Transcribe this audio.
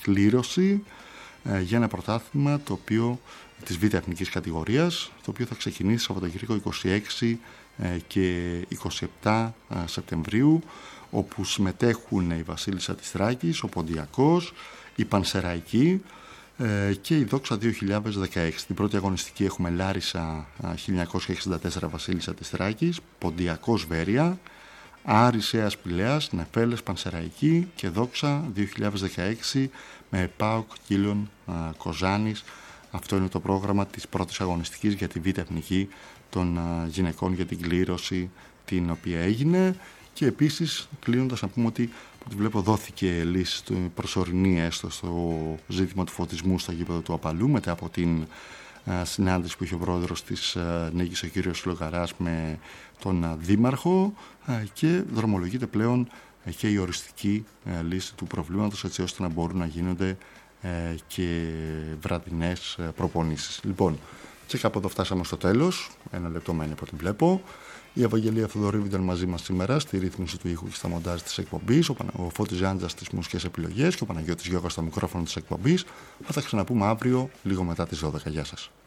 κλήρωση για ένα πρωτάθλημα της Β' Εθνικής κατηγορίας, το οποίο θα ξεκινήσει Σαββατοκύριακο 26 και 27 Σεπτεμβρίου, όπου συμμετέχουν η Βασίλισσα της Θράκης, ο Ποντιακός, η Πανσεραϊκή και η Δόξα 2016. Την πρώτη αγωνιστική έχουμε Λάρισα 1964, Βασίλισσα της Θράκης, Ποντιακός Βέρεια, Άρης Αίας Πηλαίας, Νεφέλες Πανσεραϊκή και Δόξα 2016 με ΠΑΟΚ Κύλων Κοζάνης. Αυτό είναι το πρόγραμμα της πρώτης αγωνιστικής για τη Β' Εθνική των γυναικών για την κλήρωση την οποία έγινε. Και επίσης, κλείνοντας, να πούμε ότι βλέπω δόθηκε λύση προσωρινή έστω στο ζήτημα του φωτισμού στο γήπεδο του Απαλού, μετά από την συνάντηση που είχε ο πρόεδρος της Νίκης, ο κύριος Λογαράς, με τον Δήμαρχο, και δρομολογείται πλέον και η οριστική λύση του προβλήματος, έτσι ώστε να μπορούν να γίνονται και βραδινές προπονήσεις. Λοιπόν, και κάπου εδώ φτάσαμε στο τέλος. Ένα λεπτό μένει από ό,τι βλέπω. Η Ευαγγελία Θοδωρίδου ήταν μαζί μας σήμερα στη ρύθμιση του ήχου και στα μοντάζ της εκπομπής, ο Φώτης Ζάντζας στις μουσικές επιλογές και ο Παναγιώτης Γιώργας στο μικρόφωνο της εκπομπής. Θα τα ξαναπούμε αύριο λίγο μετά τις 12. Γεια σας.